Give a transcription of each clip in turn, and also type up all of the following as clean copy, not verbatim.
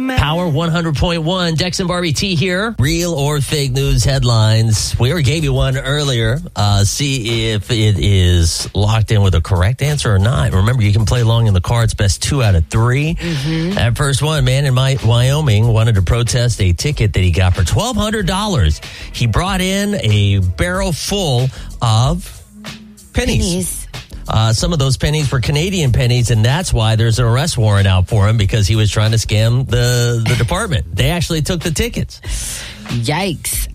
Power 100.1. Dex and Barbie T here. Real or fake news headlines. We already gave you one earlier. See if it is locked in with a correct answer or not. Remember, you can play along in the car. It's best 2 out of 3. That first one, man in Wyoming wanted to protest a ticket that he got for $1,200. He brought in a barrel full of pennies. Some of those pennies were Canadian pennies, and that's why there's an arrest warrant out for him, because he was trying to scam the department. They actually took the tickets. Yikes.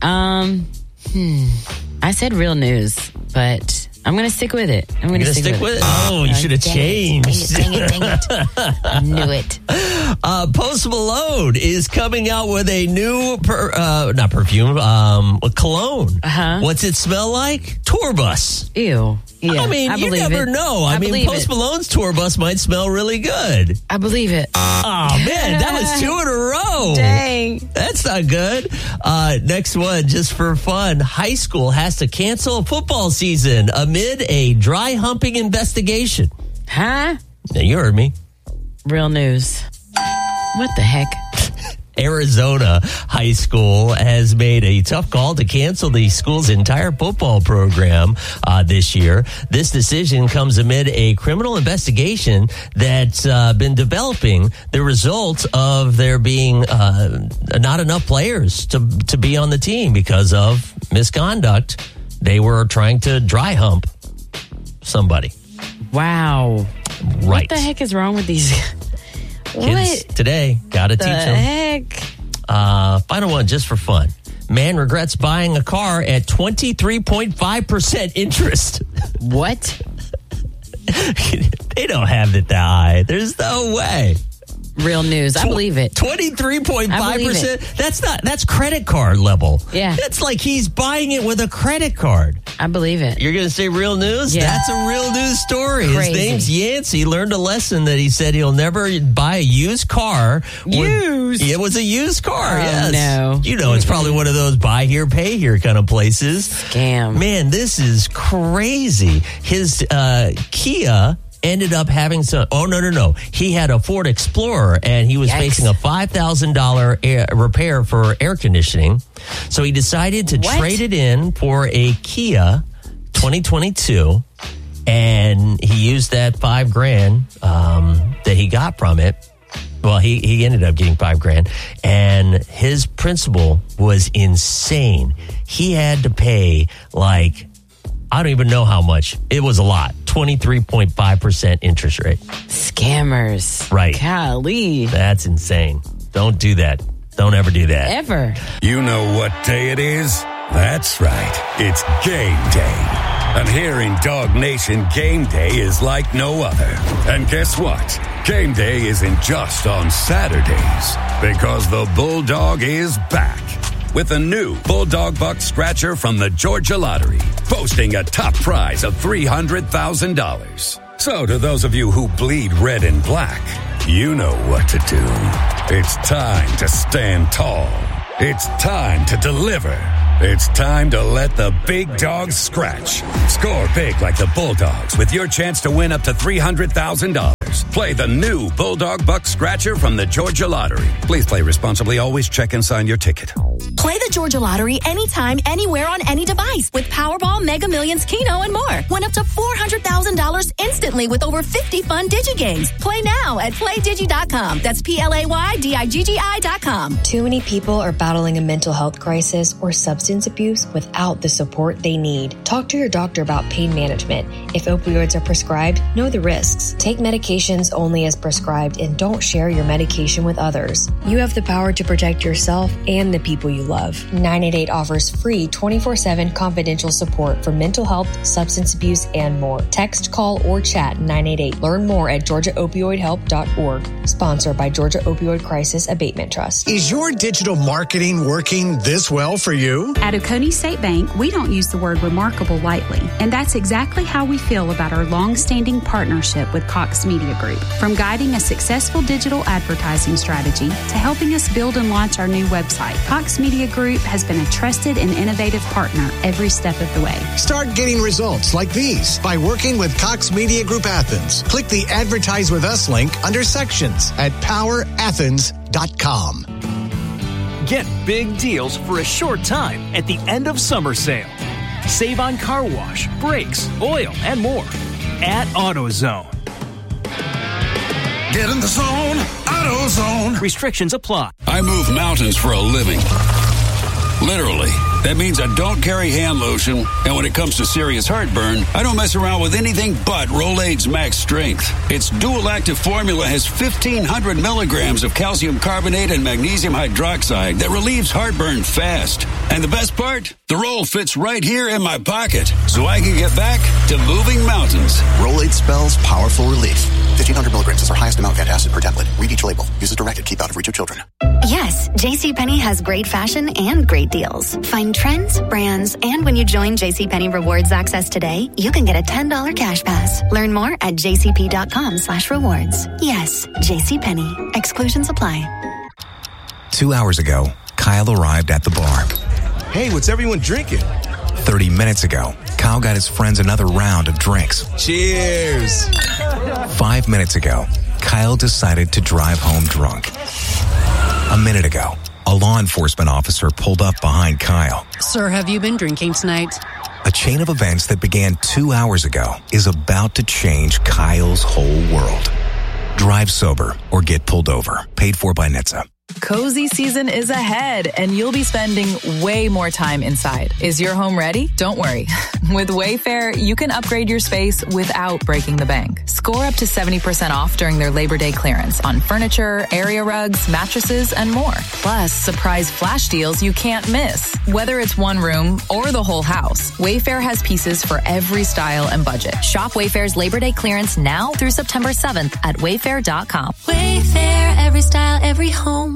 I said real news, but I'm going to stick with it. I'm going to stick with it. Oh, you should have changed. Dang it. I knew it. Post Malone is coming out with a new, not perfume, cologne. What's it smell like? Tour bus. Ew. Yeah, I mean, you never know. I mean, Post Malone's tour bus might smell really good. I believe it. Oh, man, that was 2 in a row. Dang. That's not good. Next one, just for fun. High school has to cancel a football season amid a dry humping investigation. Huh? Now, you heard me. Real news. What the heck? Arizona High School has made a tough call to cancel the school's entire football program this year. This decision comes amid a criminal investigation that's been developing, the result of there being not enough players to be on the team because of misconduct. They were trying to dry hump somebody. Wow. Right. What the heck is wrong with these kids today? Gotta teach them. Heck? Final one, just for fun. Man regrets buying a car at 23.5% interest. What? They don't have it that high. There's no way. Real news. I believe it. 23.5%? That's credit card level. Yeah. That's like he's buying it with a credit card. I believe it. You're going to say real news? Yeah. That's a real news story. Crazy. His name's Yancey. Learned a lesson that he said he'll never buy a used car. It was a used car, yes. No. You know, it's probably one of those buy here, pay here kind of places. Scam. Man, this is crazy. His Kia ended up having some. Oh, no. He had a Ford Explorer, and he was facing a $5,000 repair for air conditioning. So he decided to trade it in for a Kia 2022, and he used that $5,000 that he got from it. Well, he ended up getting $5,000, and his principal was insane. He had to pay I don't even know how much. It was a lot. 23.5% interest rate. Scammers. Right. Golly. That's insane. Don't do that. Don't ever do that. Ever. You know what day it is? That's right. It's game day. And here in Dog Nation, game day is like no other. And guess what? Game day isn't just on Saturdays, because the Bulldog is back with a new Bulldog Buck Scratcher from the Georgia Lottery, boasting a top prize of $300,000. So to those of you who bleed red and black, you know what to do. It's time to stand tall. It's time to deliver. It's time to let the big dogs scratch. Score big like the Bulldogs with your chance to win up to $300,000. Play the new Bulldog Buck Scratcher from the Georgia Lottery. Please play responsibly. Always check and sign your ticket. Play the Georgia Lottery anytime, anywhere on any device with Powerball, Mega Millions, Keno, and more. Win up to $400,000 instantly with over 50 fun DigiGames. Play now at PlayDigi.com. That's PlayDigi.com. Too many people are battling a mental health crisis or substance abuse without the support they need. Talk to your doctor about pain management. If opioids are prescribed, know the risks. Take medications only as prescribed and don't share your medication with others. You have the power to protect yourself and the people you love. 988 offers free 24/7 confidential support for mental health, substance abuse, and more. Text, call, or chat 988. Learn more at GeorgiaOpioidHelp.org. Sponsored by Georgia Opioid Crisis Abatement Trust. Is your digital marketing working this well for you? At Oconee State Bank, we don't use the word remarkable lightly, and that's exactly how we feel about our long-standing partnership with Cox Media Group. From guiding a successful digital advertising strategy to helping us build and launch our new website, Cox Media Media Group has been a trusted and innovative partner every step of the way. Start getting results like these by working with Cox Media Group Athens. Click the Advertise with Us link under Sections at powerathens.com. Get big deals for a short time at the end of summer sale. Save on car wash, brakes, oil, and more at AutoZone. Get in the zone, AutoZone. Restrictions apply. I move mountains for a living. Literally. That means I don't carry hand lotion, and when it comes to serious heartburn, I don't mess around with anything but Rolaids Max Strength. Its dual-active formula has 1,500 milligrams of calcium carbonate and magnesium hydroxide that relieves heartburn fast. And the best part? The roll fits right here in my pocket, so I can get back to moving mountains. Rolaids spells powerful relief. 1,500 milligrams is our highest amount of antacid per tablet. Read each label. Use as directed. Keep out of reach of children. Yes, JCPenney has great fashion and great deals. Find trends, brands, and when you join JCPenney Rewards Access today, you can get a $10 cash pass. Learn more at jcp.com/rewards. Yes, JCPenney. Exclusions apply. 2 hours ago, Kyle arrived at the bar. Hey, what's everyone drinking? 30 minutes ago, Kyle got his friends another round of drinks. Cheers! 5 minutes ago, Kyle decided to drive home drunk. A minute ago, a law enforcement officer pulled up behind Kyle. Sir, have you been drinking tonight? A chain of events that began 2 hours ago is about to change Kyle's whole world. Drive sober or get pulled over. Paid for by NHTSA. Cozy season is ahead, and you'll be spending way more time inside. Is your home ready? Don't worry. With Wayfair, you can upgrade your space without breaking the bank. Score up to 70% off during their Labor Day clearance on furniture, area rugs, mattresses, and more. Plus, surprise flash deals you can't miss. Whether it's one room or the whole house, Wayfair has pieces for every style and budget. Shop Wayfair's Labor Day clearance now through September 7th at wayfair.com. Wayfair, every style, every home.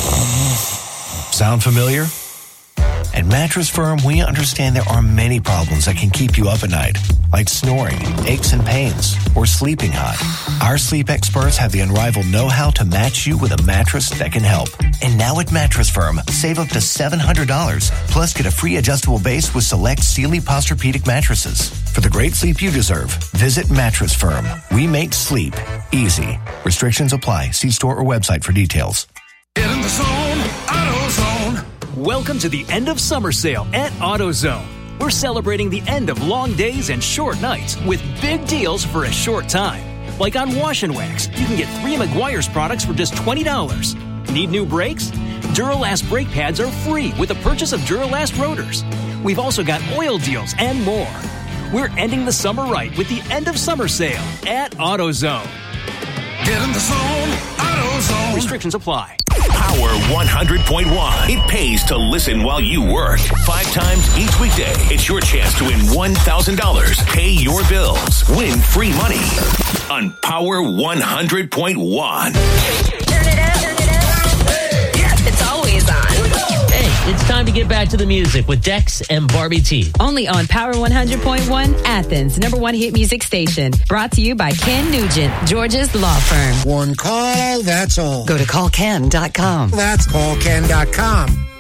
Sound familiar? At Mattress Firm, we understand there are many problems that can keep you up at night, like snoring, aches and pains, or sleeping hot. Our sleep experts have the unrivaled know-how to match you with a mattress that can help. And now at Mattress Firm, save up to $700, plus get a free adjustable base with select Sealy Posturepedic mattresses. For the great sleep you deserve, visit Mattress Firm. We make sleep easy. Restrictions apply. See store or website for details. Get in the zone, AutoZone. Welcome to the end of summer sale at AutoZone. We're celebrating the end of long days and short nights with big deals for a short time. Like on Wash and Wax, you can get 3 Meguiar's products for just $20. Need new brakes? Duralast brake pads are free with the purchase of Duralast rotors. We've also got oil deals and more. We're ending the summer right with the end of summer sale at AutoZone. Get in the zone, AutoZone. Restrictions apply. Power 100.1. It pays to listen while you work. 5 times each weekday. It's your chance to win $1,000. Pay your bills. Win free money on Power 100.1. Turn it up. It's always on. Hey, it's time to get back to the music with Dex and Barbie T. Only on Power 100.1, Athens' #1 hit music station. Brought to you by Ken Nugent, Georgia's law firm. One call, that's all. Go to callken.com. That's callken.com.